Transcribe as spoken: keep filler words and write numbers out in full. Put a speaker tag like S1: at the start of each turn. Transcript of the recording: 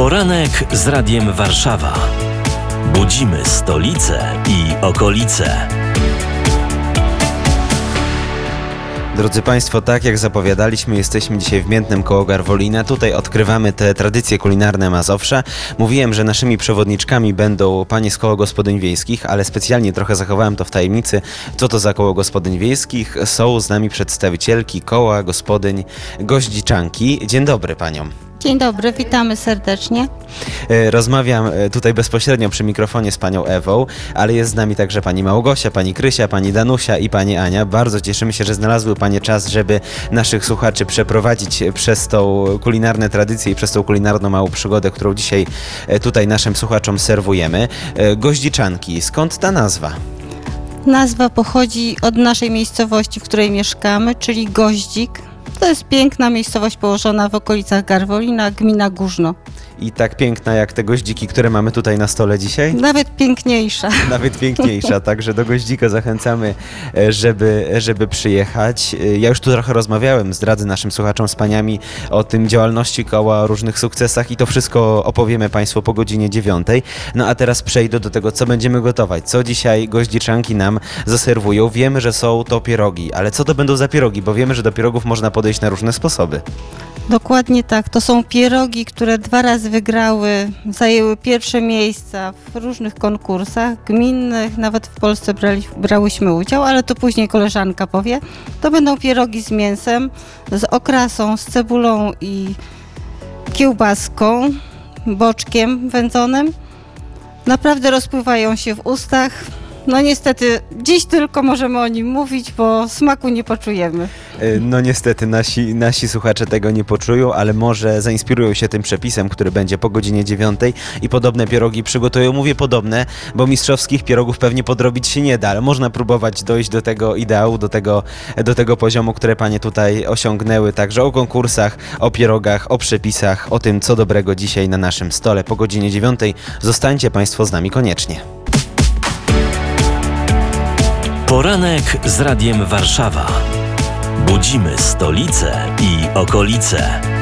S1: Poranek z Radiem Warszawa. Budzimy stolicę i okolice.
S2: Drodzy Państwo, tak jak zapowiadaliśmy, jesteśmy dzisiaj w Miętnem koło Garwolina. Tutaj odkrywamy te tradycje kulinarne Mazowsza. Mówiłem, że naszymi przewodniczkami będą panie z koła gospodyń wiejskich, ale specjalnie trochę zachowałem to w tajemnicy, co to za koło gospodyń wiejskich. Są z nami przedstawicielki koła gospodyń Goździczanki. Dzień dobry paniom.
S3: Dzień dobry, witamy serdecznie.
S2: Rozmawiam tutaj bezpośrednio przy mikrofonie z panią Ewą, ale jest z nami także pani Małgosia, pani Krysia, pani Danusia i pani Ania. Bardzo cieszymy się, że znalazły panie czas, żeby naszych słuchaczy przeprowadzić przez tą kulinarne tradycje i przez tą kulinarną małą przygodę, którą dzisiaj tutaj naszym słuchaczom serwujemy. Goździczanki, skąd ta nazwa?
S3: Nazwa pochodzi od naszej miejscowości, w której mieszkamy, czyli Goździk. To jest piękna miejscowość położona w okolicach Garwolina, gmina Górzno.
S2: I tak piękna jak te goździki, które mamy tutaj na stole dzisiaj?
S3: Nawet piękniejsza.
S2: Nawet piękniejsza, także do Goździka zachęcamy, żeby, żeby przyjechać. Ja już tu trochę rozmawiałem, zdradzę naszym słuchaczom z paniami o tym działalności koła, o różnych sukcesach i to wszystko opowiemy Państwu po godzinie dziewiątej. No a teraz przejdę do tego, co będziemy gotować, co dzisiaj Goździczanki nam zaserwują. Wiemy, że są to pierogi, ale co to będą za pierogi? Bo wiemy, że do pierogów można podejść na różne sposoby.
S3: Dokładnie tak. To są pierogi, które dwa razy wygrały, zajęły pierwsze miejsca w różnych konkursach gminnych, nawet w Polsce brali, brałyśmy udział, ale to później koleżanka powie. To będą pierogi z mięsem, z okrasą, z cebulą i kiełbaską, boczkiem wędzonym. Naprawdę rozpływają się w ustach. No niestety, dziś tylko możemy o nim mówić, bo smaku nie poczujemy.
S2: No niestety, nasi, nasi słuchacze tego nie poczują, ale może zainspirują się tym przepisem, który będzie po godzinie dziewiątej i podobne pierogi przygotują. Mówię podobne, bo mistrzowskich pierogów pewnie podrobić się nie da, ale można próbować dojść do tego ideału, do tego, do tego poziomu, które panie tutaj osiągnęły. Także o konkursach, o pierogach, o przepisach, o tym, co dobrego dzisiaj na naszym stole po godzinie dziewiątej. Zostańcie Państwo z nami koniecznie.
S1: Poranek z Radiem Warszawa. Budzimy stolicę i okolice.